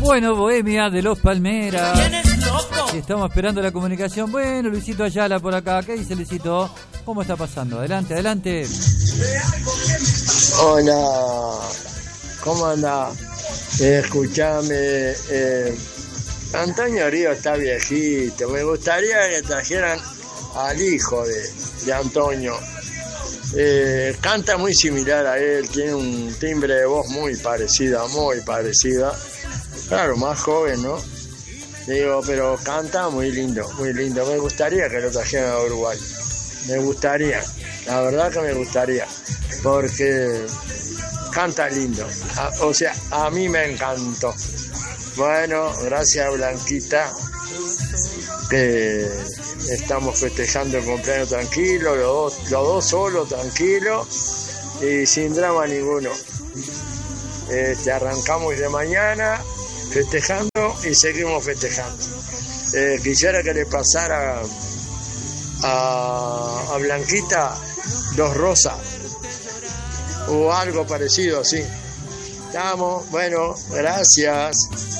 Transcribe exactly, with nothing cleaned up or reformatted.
Bueno, Bohemia de los Palmeras. Estamos esperando la comunicación. Bueno, Luisito Ayala por acá. ¿Qué dice Luisito? ¿Cómo está pasando? Adelante, adelante. Hola, ¿cómo anda? Eh, escuchame, eh, Antonio Río está viejito. Me gustaría que trajeran al hijo de, de Antonio. Eh, canta muy similar a él, tiene un timbre de voz muy parecida, muy parecida. Claro, más joven, ¿no? Digo, pero canta muy lindo, muy lindo. Me gustaría que lo trajeran a Uruguay. Me gustaría, la verdad que me gustaría. Porque canta lindo. O sea, a mí me encantó. Bueno, gracias Blanquita, que estamos festejando el cumpleaños tranquilo, los dos, los dos solos tranquilos y sin drama ninguno. Este, arrancamos de mañana festejando y seguimos festejando. Eh, quisiera que le pasara a, a Blanquita dos rosas o algo parecido así. Estamos, bueno, gracias.